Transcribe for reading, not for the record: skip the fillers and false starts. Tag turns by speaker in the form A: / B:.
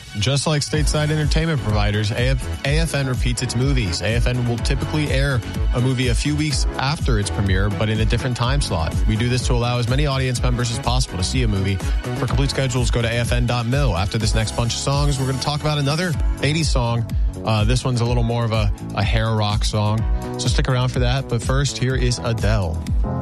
A: Just like stateside entertainment providers, AFN repeats its movies. AFN will typically air a movie a few weeks after its premiere, but in a different time slot. We do this to allow as many audience members as possible to see a movie. For complete schedules, go to afn.mil. After this next bunch of songs, we're going to talk about another 80s song. This one's a little more of a hair rock song, so stick around for that. But first, here is Adele.